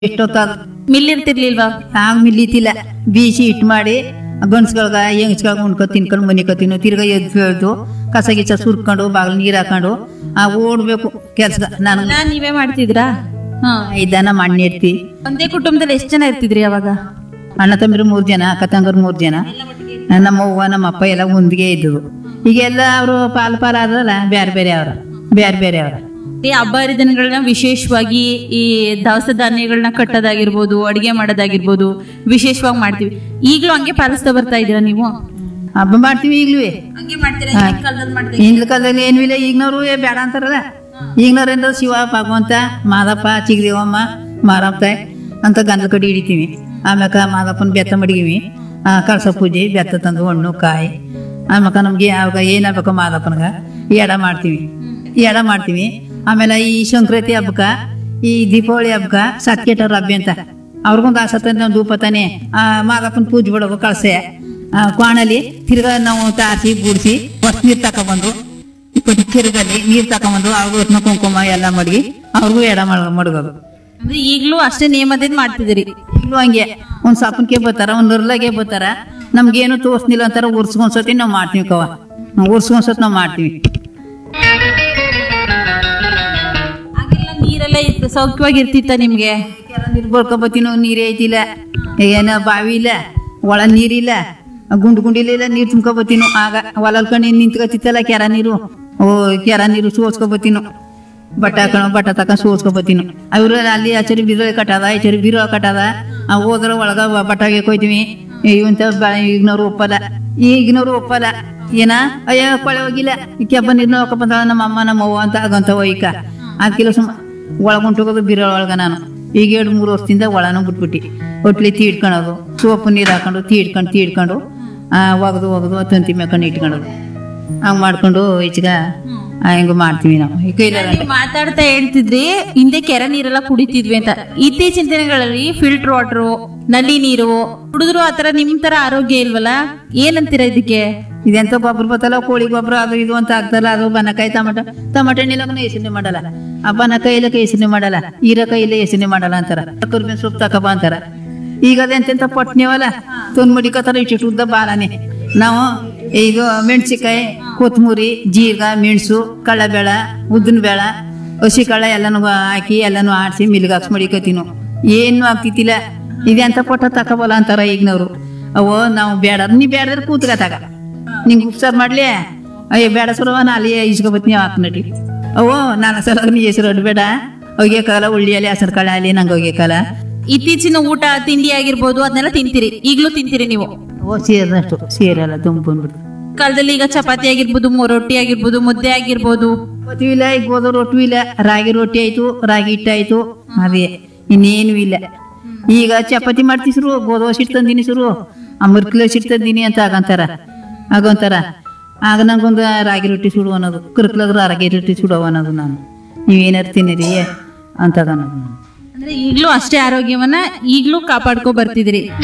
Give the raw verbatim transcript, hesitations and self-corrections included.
ಎಷ್ಟೊತ್ತಾಗ mill ಇರ್ತಿರ್ಲಿಲ್ವಾ? ಆಗ ಮಿಲ್ಲಿತಿಲ್ಲ, ಬೀಸಿ ಹಿಟ್ಟು ಮಾಡಿ ಗಂಡ್ಸ್ಗಳ್ಗ ಹೆಂಗ್ಸ್ಗಳ್ಗ ಉಣ್ಕೊ ತಿನ್ಕೊಂಡು ಮನಿಕೊ ತಿನ್ನು, ತಿರ್ಗಾ ಎದ್ದು ಹೇಳ್ದು ಕಸ ಗಿಸ ಸುರ್ಕೊಂಡು ಬಾಗಿಲು ನೀರು ಹಾಕೊಂಡು ಆ ಓಡ್ಬೇಕು ಕೆಲ್ಸ. ನಾನು ಎಲ್ಲ ನೀವೇ ಮಾಡ್ತಿದ್ರಾ? ಹಾ. ಐದನ ಮಣ್ಣು ಇರ್ತಿ. ಒಂದೇ ಕುಟುಂಬದಲ್ಲಿ ಎಷ್ಟು ಜನ ಇರ್ತಿದ್ರಿ ಅವಾಗ? ಅಣ್ಣ ತಮ್ಮಿರು ಮೂರು ಜನ, ಅಕ್ಕ ತಂಗರು ಮೂರು ಜನ, ನಮ್ಮ ಅವ್ವ ನಮ್ಮ ಅಪ್ಪ ಎಲ್ಲ ಒಂದಿಗೆ ಇದ್ದವು. ಈಗೆಲ್ಲ ಅವರು ಪಾಲು ಪಾಲು ಆದ್ರಲ್ಲ, ಬೇರೆ ಬೇರೆ ಅವ್ರ ಬೇರೆ ಬೇರೆ ಅವ್ರ ಈ ಹಬ್ಬ ಹರಿದಿನಗಳನ್ನ ವಿಶೇಷವಾಗಿ ಈ ದವಸ ಧಾನ್ಯಗಳನ್ನ ಕಟ್ಟೋದಾಗಿರ್ಬೋದು, ಅಡಿಗೆ ಮಾಡೋದಾಗಿರ್ಬೋದು ವಿಶೇಷವಾಗಿ ಮಾಡ್ತೀವಿ. ಈಗಲೂ ಹಂಗೆ ಪಾಲಿಸ್ತಾ ಬರ್ತಾ ಇದೀರಾ ನೀವು? ಹಬ್ಬ ಮಾಡ್ತೀವಿ ಈಗ್ಲೂ. ಹಂಗೆ ಮಾಡ್ತೀರಾ? ಹಾ. ಹಿಂದಿನ ಕಾಲದಲ್ಲಿ ಮಾಡ್ತಾ ಹಿಂದಿನ ಕಾಲದಲ್ಲಿ ಏನೂ ಇಲ್ಲ, ಈಗಿನವ್ರು ಬೇಡ ಅಂತಾರಲ್ಲ. ಈಗಿನವ್ರಿಂದ ಶಿವ ಭಗವಂತ ಮಾದಪ್ಪ ಚಿಗದೇವಮ್ಮ ಮಾರಪ್ಪ ಅಂತ ಗಂಧದ ಕಡಿ ಹಿಡಿತೀವಿ. ಆಮ್ಯಾಕ ಮಾದಪ್ಪನ ಬೆತ್ತ ಮಡಗಿವಿ, ಕಳಸ ಪೂಜೆ ಬೆತ್ತ ತಂದು ಹಣ್ಣು ಕಾಯಿ. ಆಮ್ಯಾಕ ನಮ್ಗೆ ಯಾವಾಗ ಏನಾಗಬೇಕು ಮಾದಪ್ಪನ್ಗ ಎಡ ಮಾಡ್ತೀವಿ ಎಡ ಮಾಡ್ತೀವಿ ಆಮೇಲೆ ಈ ಸಂಕ್ರಾಂತಿ ಹಬ್ಬಕ್ಕ, ಈ ದೀಪಾವಳಿ ಹಬ್ಬಕ್ಕ ಸತ್ಕೆಟವ್ರ ಹಬ್ಬ ಅಂತ ಅವ್ರಿಗೊಂದು ಆಸತ್ತಂದ್ರೆ ಒಂದು ಧೂಪ ತಾನೆ ಆ ಮಾದಪ್ಪನ ಪೂಜೆ ಬಿಡೋದು ಕಳಸೆ ಕ್ವಾಣಲಿ ತಿರ್ಗಾ ನಾವು ತಾಸಿ ಗುಡಿಸಿ ಹೊಸ ನೀರು ತಕೊಂಡ್ಬಂದು ತಿರ್ಗಲ್ಲಿ ನೀರು ತಕೊಂಡ್ಬಂದು ಅವ್ರಿಗೂ ಹೊತ್ನ ಕುಂಕುಮ ಎಲ್ಲ ಮಡಗಿ ಅವ್ರಿಗೂ ಎಡ ಮಡಗೋದು. ಅಂದ್ರೆ ಈಗಲೂ ಅಷ್ಟೇ ನಿಯಮದಿಂದ ಮಾಡ್ತಿದ್ದೀರಿ? ಈಗಲೂ ಹಂಗೆ ಒಂದ್ ಸಾಪನ್ಗೆ ಬರ್ತಾರ, ಒಂದ್ ನಿರ್ಲಾಗೆ ಬರ್ತಾರ, ನಮ್ಗೇನು ತೋರ್ಸ್ನಿಲ್ಲ ಅಂತಾರ ಉರ್ಸ್ಕೊಂಡ್ಸತಿ ನಾವ್ ಮಾಡ್ತೀವಿ ಕವ ಉರ್ಸ್ಕೊಂಡ್ಸತ್ ನಾವ್ ಮಾಡ್ತೀವಿ. ಆಗೆಲ್ಲ ನೀರೆಲ್ಲ ಇತ್ತು, ಸೌಖ್ಯವಾಗಿ ಇರ್ತಿತ್ತ ನಿಮ್ಗೆ? ನೀರ್ ಬರ್ಕೊಬತ್ತೀನೋ, ನೀರೇ ಐತಿಲ್ಲ, ಏನ ಬಾವಿ ಇಲ್ಲ, ಒಳ ನೀರಿಲ್ಲ, ಗುಂಡು ಗುಂಡಿಲಿಲ್ಲ, ನೀರ್ ತುಂಬ್ಕೊಬತ್ತೀನೋ. ಆಗ ಹೊಲಲ್ಕಣಿ ನಿಂತ್ಕೊತಿತ್ತಲ್ಲ ಕೆರ ನೀರು, ಓ ಕೆರ ನೀರು ಸೋಸ್ಕೊಬತ್ತೀನೋ, ಬಟ್ಟ ಹಾಕೋಣ ಬಟ್ಟ ತಕೊಂಡ್ ಸೋಸ್ಕೊಬತ್ತೀನೋ. ಅವ್ರ ಅಲ್ಲಿ ಆಚರಿ ಬೀರೋ ಕಟ್ಟದ ಆಚರಿ ಬೀರೋ ಕಟ್ಟದ ಹೋದ್ರ ಒಳಗ ಬಟ್ಟಾಗೆ ಕೊಯ್ತೀವಿ. ಇವಂತ ಈಗಿನವ್ರು ಒಪ್ಪಲ್ಲ, ಈಗಿನವ್ರು ಒಪ್ಪಲ್ಲ. ಏನ ಅಯ್ಯ ಕೊಳೆ ಹೋಗಿಲ್ಲ, ಕೆಬ್ಬ ನೀರ್ನ ಹೋಗಕ ಬಂದ ನಮ್ಮ ಅಮ್ಮ ನಮ್ಮ ಅವ್ವ ಅಂತ ಆಗಂತ ಒಯ್ಕ ಅದಕ್ಕಿಲ್ಲ ಸುಮ್ಮ ಒಳಗುಂಟೋಗೋದು ಬೀರೋ ಒಳಗ. ನಾನು ಈಗ ಎರಡು ಮೂರು ವರ್ಷದಿಂದ ಒಳನ ಬಿಟ್ಬಿಟ್ಟು ಒಟ್ಲಿ ತೀಡ್ಕೊಳೋದು, ಸೋಪು ನೀರು ಹಾಕೊಂಡು ತೀಡ್ಕೊಂಡು ತೀಡ್ಕೊಂಡು ಆ ಒಗದು ಒಗದು ತಂತಿ ಮೇಕೊಂಡು ಇಟ್ಕೊಳ್ಳೋದು. ಹಂಗ ಮಾಡ್ಕೊಂಡು ಈಚಗ ಹೆಂಗ ಮಾಡ್ತೀವಿ ನಾವು. ಈಗ ಇಲ್ಲ ನೀವು ಮಾತಾಡ್ತಾ ಹೇಳ್ತಿದ್ರಿ ಹಿಂದೆ ಕೆರೆ ನೀರೆಲ್ಲ ಕುಡಿತಿದ್ವಿ ಅಂತ. ಇತ್ತೀಚಿನ ದಿನಗಳಲ್ಲಿ ಫಿಲ್ಟರ್ ವಾಟರ್, ನಲ್ಲಿ ನೀರು ಕುಡಿದ್ರು ಆತರ ನಿಮ್ ತರ ಆರೋಗ್ಯ ಇಲ್ವಲ್ಲ, ಏನಂತೀರಾ ಇದಕ್ಕೆ? ಇದೆಂತ ಗೊಬ್ಬರ ಬತ್ತಲ್ಲ, ಕೋಳಿ ಗೊಬ್ಬರ ಅದು ಇದು ಅಂತ ಆಗ್ತಲ್ಲ. ಅದು ಬನಕಾಯಿ ಟಮಟ ಟಮಟ ಹಣ್ಣಿಲಕ್ಕೂ ಯೋಚನೆ ಮಾಡಲ್ಲ, ಆ ಬನಕಾಯಿ ಇಲ್ಲಕ್ಕ ಯೋಚನೆ ಮಾಡಲ್ಲ, ಹೀರಕಾಯಿ ಇಲ್ಲ ಯೋಚನೆ ಮಾಡಲ್ಲ ಅಂತಾರ. ಕರ್ಬೇವಿನ ಸೊಪ್ಪು ತಕಬ ಅಂತಾರ. ಈಗ ಅದೆಂತೆಂತ ಪಟ್ನಿವಲ್ಲ ತೊಂದ್ ಮಡಿಕತ್ತಾರ ಇಟ್ಟಿಟ್ಟು ಉದ್ದ ಬಾಲನೆ. ನಾವು ಇದು ಮೆಣಸಿಕಾಯಿ, ಕೊತ್ತಂಬರಿ, ಜೀರ್ಗ, ಮೆಣಸು, ಕಳ್ಳಬೇಳ, ಉದ್ದಿನ ಬೇಳ, ಹಸಿ ಕಳ್ಳ ಎಲ್ಲನೂ ಹಾಕಿ ಎಲ್ಲನೂ ಆಡಿಸಿ ಮಿಲ್ಗೆ ಹಾಕ್ಸಿ ಮಡಿಕತೀನು. ಏನು ಆಗ್ತಿತ್ತಿಲ್ಲ. ಇದೆಂತ ಪಟ್ಟ ತಕಬಲ್ಲ ಅಂತಾರ ಈಗಿನವ್ರು. ಅವೋ ನಾವು ಬೇಡ, ನೀ ಬೇಡದ್ರೆ ಕೂತ್ಕ ತಗ, ನಿಂಗೆ ಉಪ್ಸಾರು ಮಾಡ್ಲಿ, ಅಯ್ಯೋ ಬೇಡ ಸುರವ ನಾ ಅಲ್ಲಿ ಇಸ್ಕೊಬತ್ನಿ ಹಾಕ್ನಟಿ. ಅವೋ ನಾನು ಸಲ ನೀ ಹೆಸರು ಅಡ್ಬೇಡ, ಹೋಗ್ಯ ಕಾಲ ಉಳ್ಳಿಯಲ್ಲಿ ಹಸರು ಕಾಳ ಅಲ್ಲಿ ನಂಗೆ ಹೋಗ್ಯ ಕಾಲ. ಇತ್ತೀಚಿನ ಊಟ ತಿಂಡಿ ಆಗಿರ್ಬೋದು ಅದನ್ನೆಲ್ಲ ತಿಂತೀರಿ? ಈಗಲೂ ತಿಂತೀರಿ ನೀವು? ಓ ಸೇರಿದಷ್ಟು ಸೇರಲ್ಲ ತುಂಬ ಬಂದ್ಬಿಡ್ತು. ಕಾಲದಲ್ಲಿ ಈಗ ಚಪಾತಿ ಆಗಿರ್ಬೋದು, ರೊಟ್ಟಿ ಆಗಿರ್ಬೋದು, ಮುದ್ದೆ ಆಗಿರ್ಬೋದು, ಗೊತ್ತೂ ಇಲ್ಲ. ಈಗ ಗೋಧಿ ರೊಟ್ಟಿ ಇಲ್ಲ, ರಾಗಿ ರೊಟ್ಟಿ ಆಯ್ತು, ರಾಗಿ ಹಿಟ್ಟಾಯ್ತು, ಅದೇ ಇನ್ನೇನು ಇಲ್ಲ. ಈಗ ಚಪಾತಿ ಮಾಡ್ತಿಸ್ರು, ಗೋಧಿ ಹಸಿ ತಂದಿನಿಸ್ರು, ಅಮೃತಲ ಹಸಿ ತಂದಿನಿ ಅಂತ ಆಗಂತಾರ ಆಗಂತಾರ ಆಗ ನಂಗೊಂದು ರಾಗಿ ರೊಟ್ಟಿ ಸುಡು ಅನ್ನೋದು, ಕರ್ಕಲಾದ್ರು ರಾಗಿ ರೊಟ್ಟಿ ಸುಡವ ಅನ್ನೋದು. ನಾನು ನೀವೇನಾರು ತಿನ್ನಿರಿ ಅಂತದ ಅನ್ನೋದು. ಅಂದ್ರೆ ಈಗಲೂ ಅಷ್ಟೇ ಆರೋಗ್ಯವನ್ನ ಈಗಲೂ ಕಾಪಾಡ್ಕೊ ಬರ್ತಿದ್ರಿ?